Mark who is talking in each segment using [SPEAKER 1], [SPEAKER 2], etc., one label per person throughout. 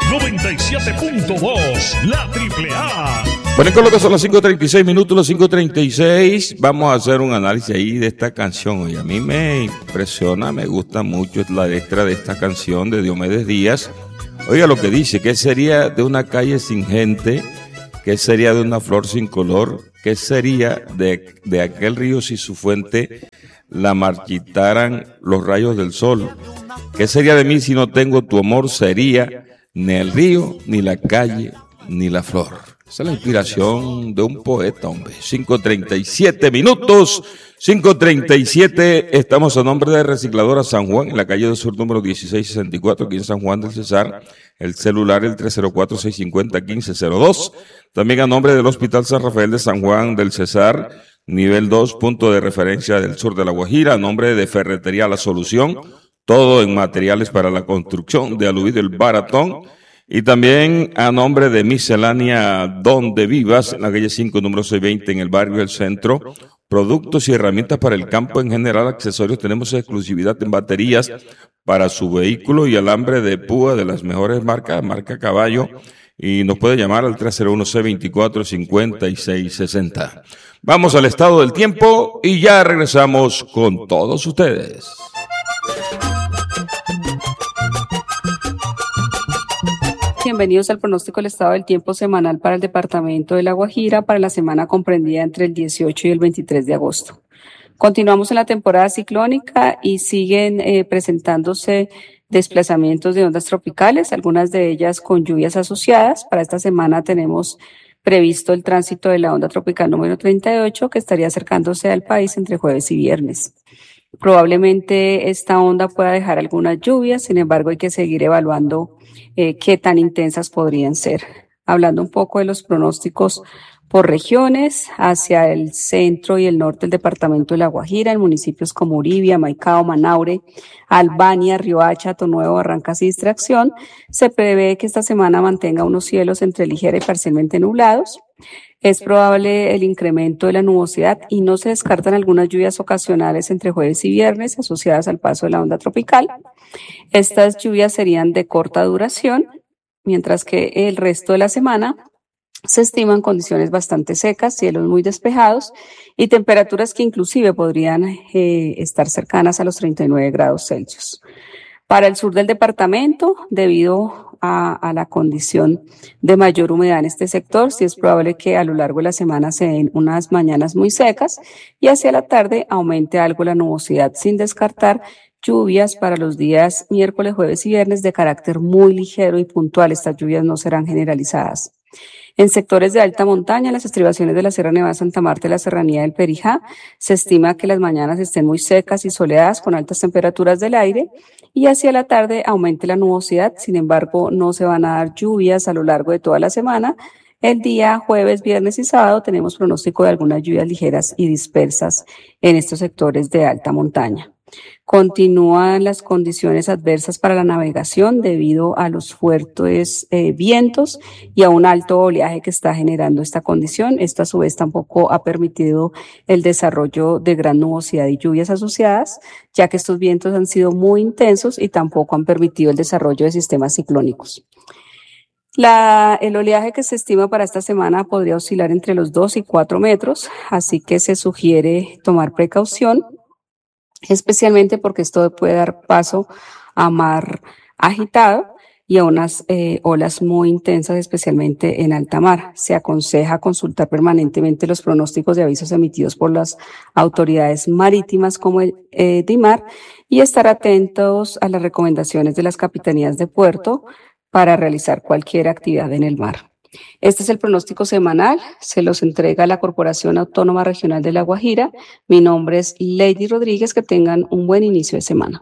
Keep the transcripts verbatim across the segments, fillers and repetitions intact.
[SPEAKER 1] noventa y siete punto dos, la Triple A.
[SPEAKER 2] Bueno, con lo que son las cinco treinta y seis minutos, los cinco treinta y seis, vamos a hacer un análisis ahí de esta canción. Y a mí me impresiona, me gusta mucho la letra de esta canción de Diomedes Díaz. Oiga lo que dice: ¿qué sería de una calle sin gente? ¿Qué sería de una flor sin color? ¿Qué sería de, de aquel río si su fuente la marchitaran los rayos del sol? ¿Qué sería de mí si no tengo tu amor? Sería ni el río, ni la calle, ni la flor. Esa es la inspiración de un poeta, hombre. cinco treinta y siete minutos, cinco treinta y siete, estamos a nombre de Recicladora San Juan, en la calle del Sur número dieciséis sesenta y cuatro, aquí en San Juan del Cesar. El celular el tres cero cuatro, seis cinco cero, uno cinco cero dos. También a nombre del Hospital San Rafael de San Juan del Cesar, nivel dos, punto de referencia del sur de La Guajira. A nombre de Ferretería La Solución, todo en materiales para la construcción, de Aluvido el Baratón. Y también a nombre de Miscelánea Donde Vivas, en la calle cinco, número seiscientos veinte, en el barrio El Centro. Productos y herramientas para el campo en general, accesorios, tenemos exclusividad en baterías para su vehículo y alambre de púa de las mejores marcas, marca Caballo. Y nos puede llamar al tres cero uno, seis veinticuatro, cincuenta y seis sesenta. Vamos al estado del tiempo y ya regresamos con todos ustedes.
[SPEAKER 3] Bienvenidos al pronóstico del estado del tiempo semanal para el departamento de La Guajira para la semana comprendida entre el dieciocho y el veintitrés de agosto. Continuamos en la temporada ciclónica y siguen eh, presentándose desplazamientos de ondas tropicales, algunas de ellas con lluvias asociadas. Para esta semana tenemos previsto el tránsito de la onda tropical número treinta y ocho, que estaría acercándose al país entre jueves y viernes. Probablemente esta onda pueda dejar algunas lluvias, sin embargo hay que seguir evaluando eh, qué tan intensas podrían ser. Hablando un poco de los pronósticos por regiones, hacia el centro y el norte del departamento de La Guajira, en municipios como Uribia, Maicao, Manaure, Albania, Riohacha, Tonuevo, Barrancas y Distracción, se prevé que esta semana mantenga unos cielos entre ligera y parcialmente nublados. Es probable el incremento de la nubosidad y no se descartan algunas lluvias ocasionales entre jueves y viernes asociadas al paso de la onda tropical. Estas lluvias serían de corta duración, mientras que el resto de la semana se estiman condiciones bastante secas, cielos muy despejados y temperaturas que inclusive podrían eh, estar cercanas a los treinta y nueve grados Celsius. Para el sur del departamento, debido a, a la condición de mayor humedad en este sector, sí es probable que a lo largo de la semana se den unas mañanas muy secas y hacia la tarde aumente algo la nubosidad, sin descartar lluvias para los días miércoles, jueves y viernes de carácter muy ligero y puntual. Estas lluvias no serán generalizadas. En sectores de alta montaña, las estribaciones de la Sierra Nevada de Santa Marta y la Serranía del Perijá, se estima que las mañanas estén muy secas y soleadas con altas temperaturas del aire y hacia la tarde aumente la nubosidad. Sin embargo, no se van a dar lluvias a lo largo de toda la semana. El día jueves, viernes y sábado tenemos pronóstico de algunas lluvias ligeras y dispersas en estos sectores de alta montaña. Continúan las condiciones adversas para la navegación debido a los fuertes eh, vientos y a un alto oleaje que está generando esta condición. Esto a su vez tampoco ha permitido el desarrollo de gran nubosidad y lluvias asociadas, ya que estos vientos han sido muy intensos y tampoco han permitido el desarrollo de sistemas ciclónicos. La, el oleaje que se estima para esta semana podría oscilar entre los dos y cuatro metros, así que se sugiere tomar precaución, especialmente porque esto puede dar paso a mar agitado y a unas eh, olas muy intensas, especialmente en alta mar. Se aconseja consultar permanentemente los pronósticos de avisos emitidos por las autoridades marítimas como el eh, DIMAR y estar atentos a las recomendaciones de las capitanías de puerto para realizar cualquier actividad en el mar. Este es el pronóstico semanal, se los entrega la Corporación Autónoma Regional de La Guajira. Mi nombre es Lady Rodríguez, que tengan un buen inicio de semana.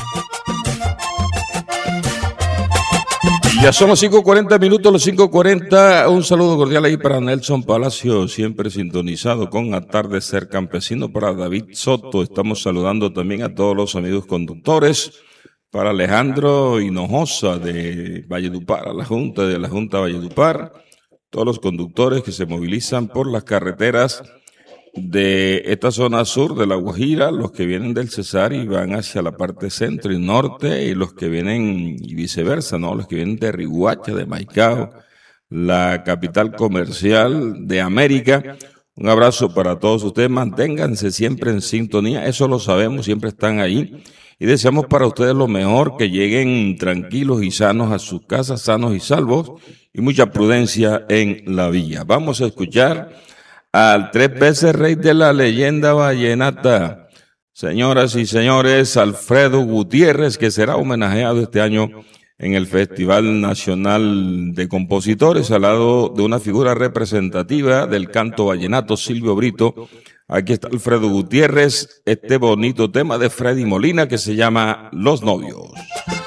[SPEAKER 2] Ya son los cinco cuarenta minutos, los cinco cuarenta. Un saludo cordial ahí para Nelson Palacio, siempre sintonizado con Atardecer Campesino. Para David Soto, estamos saludando también a todos los amigos conductores. Para Alejandro Hinojosa de Valledupar, a la Junta de la Junta Valledupar, todos los conductores que se movilizan por las carreteras de esta zona sur de La Guajira, los que vienen del Cesar y van hacia la parte centro y norte, y los que vienen, y viceversa, ¿no? Los que vienen de Riguacha, de Maicao, la capital comercial de América. Un abrazo para todos ustedes, manténganse siempre en sintonía, eso lo sabemos, siempre están ahí. Y deseamos para ustedes lo mejor, que lleguen tranquilos y sanos a sus casas, sanos y salvos, y mucha prudencia en la vía. Vamos a escuchar al tres veces rey de la leyenda vallenata, señoras y señores, Alfredo Gutiérrez, que será homenajeado este año en el Festival Nacional de Compositores, al lado de una figura representativa del canto vallenato, Silvio Brito. Aquí está Alfredo Gutiérrez, este bonito tema de Freddy Molina que se llama Los Novios.